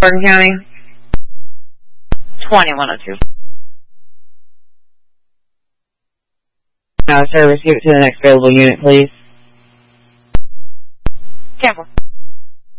Bergen County? 2102. Service, give it to the next available unit, please. 10-4.